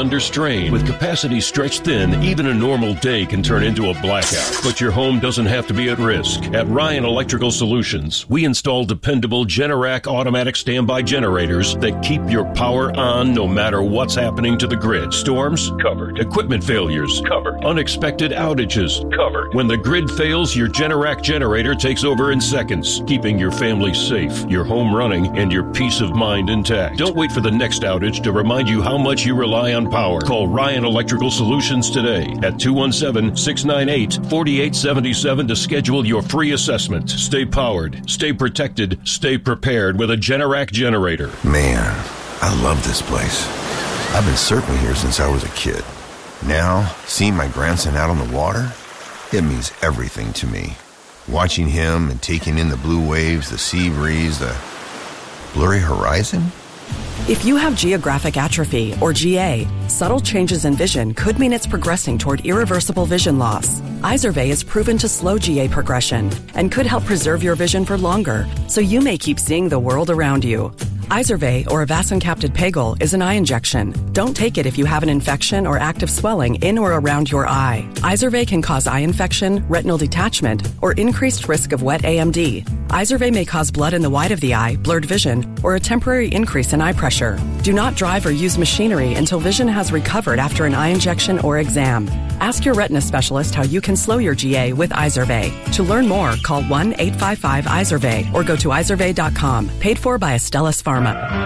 under strain. With capacity stretched thin, even a normal day can turn into a blackout. But your home doesn't have to be at risk. At Ryan Electrical Solutions, we install dependable Generac automatic standby generators that keep your power on no matter what's happening to the grid. Storms? Covered. Equipment failures? Covered. Unexpected outages? Covered. When the grid fails, your Generac generator takes over in seconds, keeping your family safe, your home running, and your peace of mind intact. Don't wait for the next outage to remind you how much you rely on power. Call Ryan Electrical Solutions today at 217-698-4877 to schedule your free assessment. Stay powered, stay protected, stay prepared with a Generac generator. Man, I love this place. I've been surfing here since I was a kid. Now, seeing my grandson out on the water, it means everything to me. Watching him and taking in the blue waves, the sea breeze, the blurry horizon. If you have geographic atrophy, or GA, subtle changes in vision could mean it's progressing toward irreversible vision loss. Izervay is proven to slow GA progression and could help preserve your vision for longer, so you may keep seeing the world around you. Izervay, or avacincaptad pegol, is an eye injection. Don't take it if you have an infection or active swelling in or around your eye. Izervay can cause eye infection, retinal detachment, or increased risk of wet AMD. Izervay may cause blood in the white of the eye, blurred vision, or a temporary increase in eye pressure. Do not drive or use machinery until vision has recovered after an eye injection or exam. Ask your retina specialist how you can slow your GA with Izervay. To learn more, call 1-855-IZERVAY or go to izervay.com. Paid for by Astellas Pharma.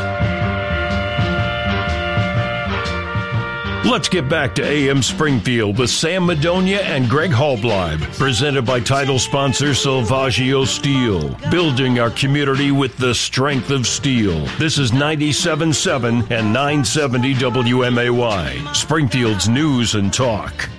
Let's get back to AM Springfield with Sam Madonia and Greg Halbleib, presented by title sponsor Salvaggio Steel, building our community with the strength of steel. This is 97.7 and 970 WMAY, Springfield's news and talk.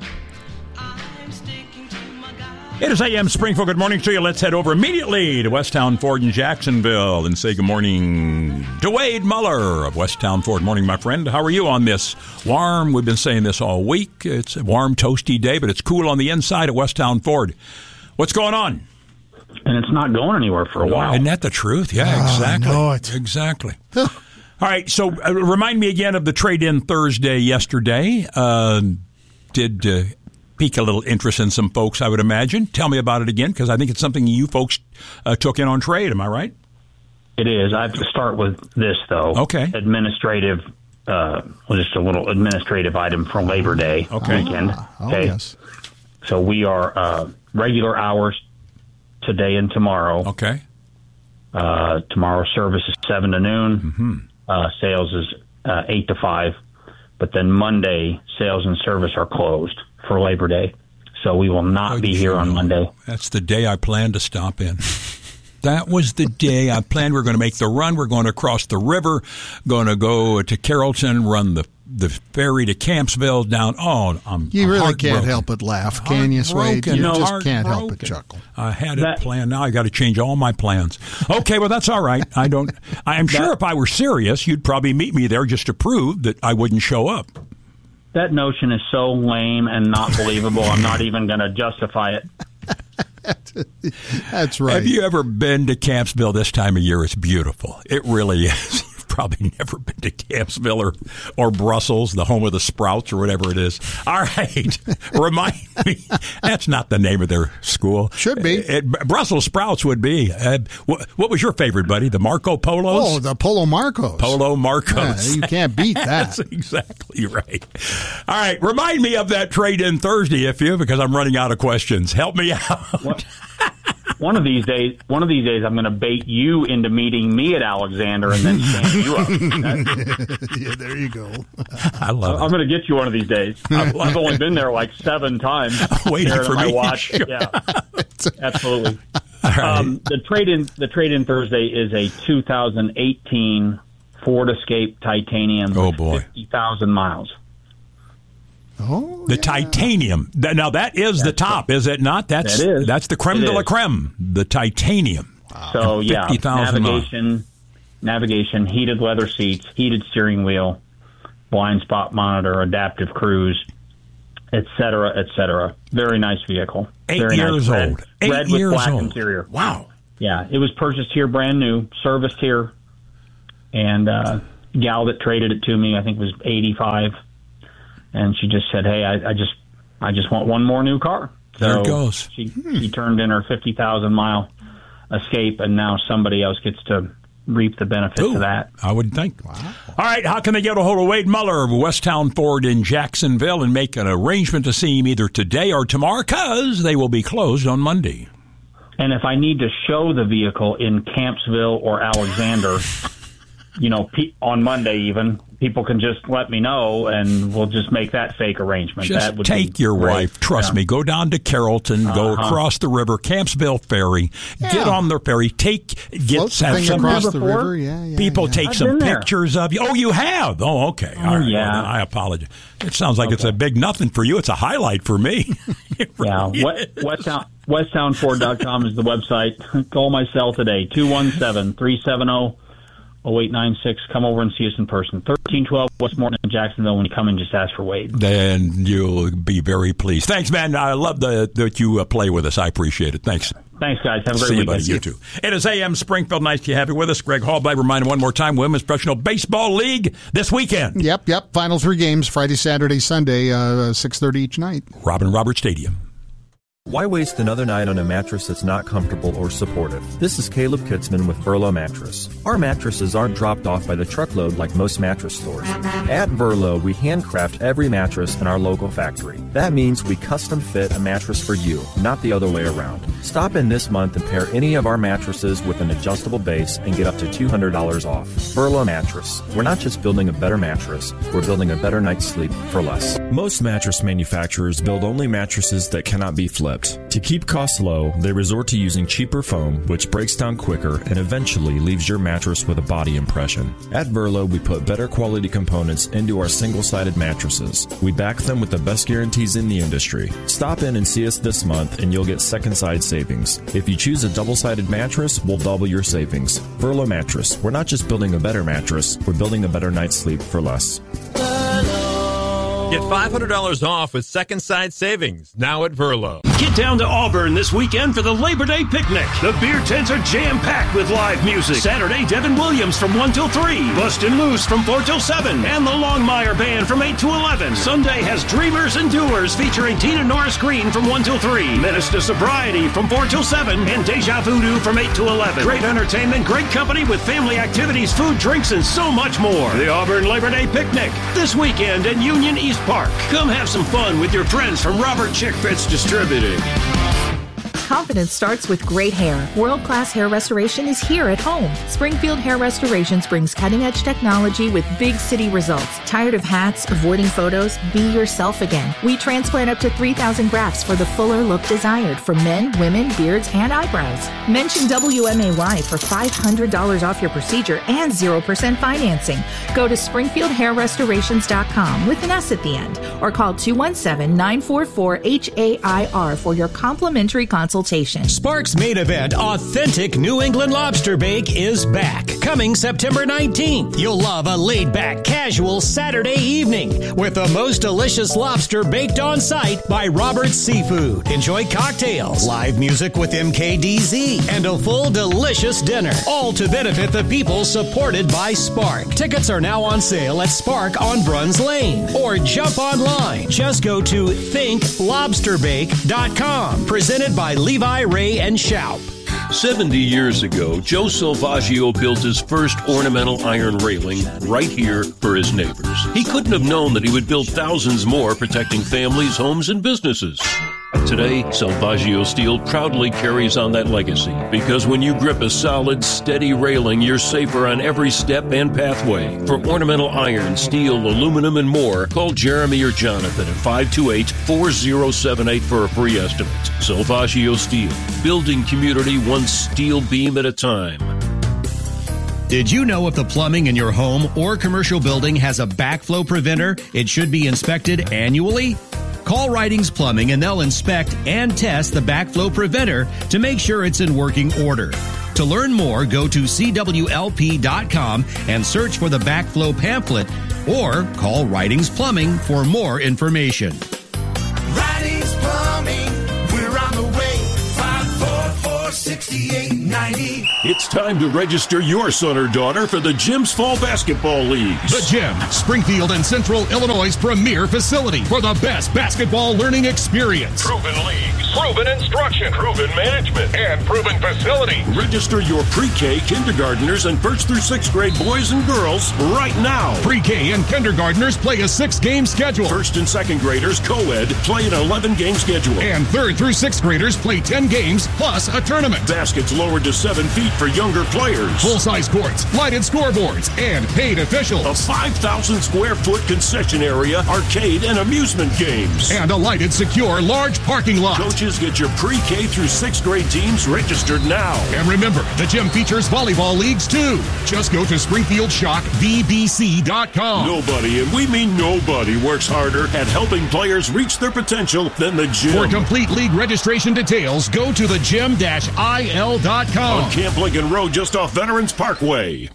It is AM Springfield. Good morning to you. Let's head over immediately to Westtown Ford in Jacksonville and say good morning to Wade Muller of Westtown Ford. Morning, my friend. How are you on this warm, we've been saying this all week, it's a warm, toasty day, but it's cool on the inside at Westtown Ford. What's going on? And it's not going anywhere for a while. Isn't that the truth? Yeah, exactly. I know it. Exactly. All right, so remind me again of the trade-in Thursday yesterday. Did pique a little interest in some folks, I would imagine. Tell me about it again, because I think it's something you folks took in on trade. Am I right? It is. I have to start with this, though. Okay. Administrative, just a little administrative item for Labor Day weekend. Okay. Yes. So we are regular hours today and tomorrow. Okay. Tomorrow's service is 7 to noon. Mm-hmm. Sales is 8 to 5. But then Monday, sales and service are closed for Labor Day. So we will not be here on Monday. That's the day I planned to stop in. That was the day I planned. We're going to make the run. We're going to cross the river, going to go to Carrollton, run the ferry to Campsville down. Oh, You really can't help but laugh, can you, Swade? You just can't help but chuckle. I had it planned. Now I got to change all my plans. Okay, well, that's all right. I'm sure if I were serious, you'd probably meet me there just to prove that I wouldn't show up. That notion is so lame and not believable. I'm not even going to justify it. That's right. Have you ever been to Campsville this time of year? It's beautiful. It really is. Probably never been to Campsville or Brussels, the home of the Sprouts or whatever it is. All right. Remind me. That's not the name of their school. Should be. Brussels Sprouts would be. What was your favorite, buddy? The Marco Polos? Oh, the Polo Marcos. Polo Marcos. Yeah, you can't beat that. That's exactly right. All right. Remind me of that trade-in Thursday, if you, because I'm running out of questions. Help me out. One of these days, I'm going to bait you into meeting me at Alexander and then stand you up. Yeah, there you go. I love it. I'm going to get you one of these days. I've only been there like 7 times. Waiting for my me. watch. Sure. Yeah, absolutely. All right. The trade-in Thursday is a 2018 Ford Escape Titanium. Oh boy, 50,000 miles. Oh, the Titanium. Now that is the top, is it not? That's the creme de la creme. The Titanium. So yeah, 50,000 navigation, heated leather seats, heated steering wheel, blind spot monitor, adaptive cruise, etc., etc. Very nice vehicle. 8 Very years nice. old. Red with black interior. Wow. Yeah, it was purchased here, brand new, serviced here, and gal that traded it to me, I think, was 85, and she just said, "Hey, I just want one more new car." So there it goes. She turned in her 50,000-mile Escape, and now somebody else gets to reap the benefits of that. I would think. Wow. All right, how can they get a hold of Wade Muller of Westtown Ford in Jacksonville and make an arrangement to see him either today or tomorrow, because they will be closed on Monday? And if I need to show the vehicle in Campsville or Alexander, on Monday even, people can just let me know, and we'll just make that fake arrangement. Just take your wife. Trust me. Go down to Carrollton. Go across the river, Campsville Ferry. Yeah. Get on the ferry. Have some across the river. Yeah, people take some pictures of you. Oh, you have? Oh, okay. All right. Yeah. Well, I apologize. It sounds like it's a big nothing for you. It's a highlight for me. Westtownford.com is the website. Call my cell today, 217-370-0896. Come over and see us in person. 1312 West Morton in Jacksonville. When you come in, just ask for Wade. Then you'll be very pleased. Thanks, man. I love that you play with us. I appreciate it. Thanks. Thanks, guys. Have a great weekend. You too. It is AM Springfield. Nice to have you with us. Greg Hallblad reminding one more time, Women's Professional Baseball League this weekend. Yep. Final 3 games, Friday, Saturday, Sunday, 6:30 each night. Robin Roberts Stadium. Why waste another night on a mattress that's not comfortable or supportive? This is Caleb Kitzman with Verlo Mattress. Our mattresses aren't dropped off by the truckload like most mattress stores. At Verlo, we handcraft every mattress in our local factory. That means we custom fit a mattress for you, not the other way around. Stop in this month and pair any of our mattresses with an adjustable base and get up to $200 off. Verlo Mattress. We're not just building a better mattress, we're building a better night's sleep for less. Most mattress manufacturers build only mattresses that cannot be flipped. To keep costs low, they resort to using cheaper foam, which breaks down quicker and eventually leaves your mattress with a body impression. At Verlo, we put better quality components into our single-sided mattresses. We back them with the best guarantees in the industry. Stop in and see us this month and you'll get second side savings. If you choose a double-sided mattress, we'll double your savings. Verlo Mattress. We're not just building a better mattress, we're building a better night's sleep for less. Get $500 off with second side savings now at Verlo. Get down to Auburn this weekend for the Labor Day picnic. The beer tents are jam-packed with live music. Saturday, Devin Williams from 1 till 3. Bustin' Loose from 4 till 7. And the Longmire Band from 8 to 11. Sunday has Dreamers and Doers featuring Tina Norris Green from 1 till 3. Menace to Sobriety from 4 till 7. And Deja Voodoo from 8 to 11. Great entertainment, great company with family activities, food, drinks, and so much more. The Auburn Labor Day picnic this weekend at Union East Park. Come have some fun with your friends from Robert Chick Fitz Distributing. Confidence starts with great hair. World-class hair restoration is here at home. Springfield Hair Restorations brings cutting-edge technology with big city results. Tired of hats, avoiding photos? Be yourself again. We transplant up to 3,000 grafts for the fuller look desired for men, women, beards, and eyebrows. Mention WMAY for $500 off your procedure and 0% financing. Go to SpringfieldHairRestorations.com with an S at the end or call 217-944-HAIR for your complimentary consultation. Sparks main event, Authentic New England Lobster Bake, is back. Coming September 19th. You'll love a laid-back, casual Saturday evening with the most delicious lobster baked on site by Robert's Seafood. Enjoy cocktails, live music with MKDZ, and a full delicious dinner. All to benefit the people supported by Spark. Tickets are now on sale at Spark on Bruns Lane. Or jump online. Just go to thinklobsterbake.com. Presented by Levi, Ray, and Schaup. 70 years ago, Joe Salvaggio built his first ornamental iron railing right here for his neighbors. He couldn't have known that he would build thousands more, protecting families, homes, and businesses. Today, Salvaggio Steel proudly carries on that legacy, because when you grip a solid, steady railing, you're safer on every step and pathway. For ornamental iron, steel, aluminum, and more, call Jeremy or Jonathan at 528-4078 for a free estimate. Salvaggio Steel, building community one steel beam at a time. Did you know if the plumbing in your home or commercial building has a backflow preventer, it should be inspected annually? Call Ridings Plumbing and they'll inspect and test the backflow preventer to make sure it's in working order. To learn more, go to CWLP.com and search for the backflow pamphlet or call Ridings Plumbing for more information. Ridings Plumbing, we're on the way, 544-60. 6890. It's time to register your son or daughter for the Gym's Fall Basketball Leagues. The Gym, Springfield and Central Illinois' premier facility for the best basketball learning experience. Proven leagues, proven instruction, proven management, and proven facilities. Register your pre-K, kindergartners, and 1st through 6th grade boys and girls right now. Pre-K and kindergartners play a 6-game schedule. 1st and 2nd graders, co-ed, play an 11-game schedule. And 3rd through 6th graders play 10 games plus a tournament. Baskets lowered to 7 feet for younger players. Full-size courts, lighted scoreboards, and paid officials. A 5,000 square foot concession area, arcade, and amusement games. And a lighted, secure, large parking lot. Coaches, get your pre-K through 6th grade teams registered now. And remember, the gym features volleyball leagues too. Just go to SpringfieldShockVBC.com. Nobody, and we mean nobody, works harder at helping players reach their potential than the gym. For complete league registration details, go to thegym-il.com. On Camp Lincoln Road, just off Veterans Parkway.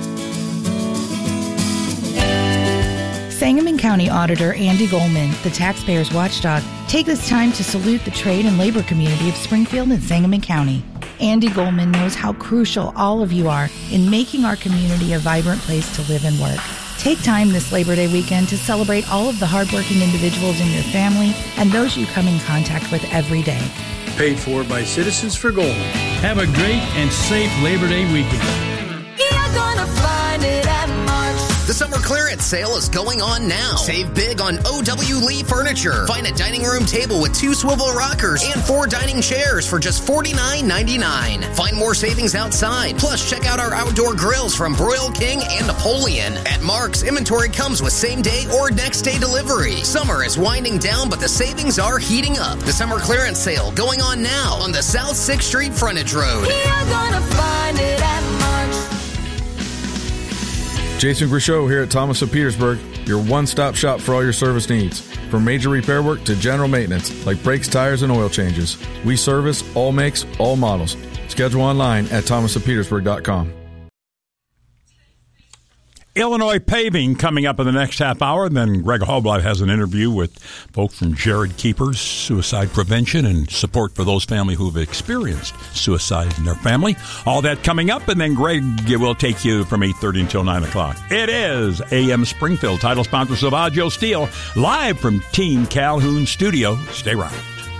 Sangamon County Auditor Andy Goldman, the taxpayers' watchdog, take this time to salute the trade and labor community of Springfield and Sangamon County. Andy Goldman knows how crucial all of you are in making our community a vibrant place to live and work. Take time this Labor Day weekend to celebrate all of the hardworking individuals in your family and those you come in contact with every day. Paid for by Citizens for Goldman. Have a great and safe Labor Day weekend. You're gonna find it at March. The summer clearance sale is going on now. Save big on O.W. Lee Furniture. Find a dining room table with 2 swivel rockers and 4 dining chairs for just $49.99. Find more savings outside. Plus, check out our outdoor grills from Broil King and Napoleon. At Mark's, inventory comes with same-day or next-day delivery. Summer is winding down, but the savings are heating up. The summer clearance sale going on now on the South 6th Street Frontage Road. You're gonna find it at March. Jason Grishow here at Thomas of Petersburg, your one-stop shop for all your service needs. From major repair work to general maintenance, like brakes, tires, and oil changes. We service all makes, all models. Schedule online at thomasofpetersburg.com. Illinois paving coming up in the next half hour. And then Greg Hoblaw has an interview with folks from Jared Keepers, suicide prevention and support for those families who've experienced suicide in their family. All that coming up, and then Greg will take you from 8:30 until 9 o'clock. It is AM Springfield, title sponsor Savaggio Steel, live from Team Calhoun Studio. Stay around.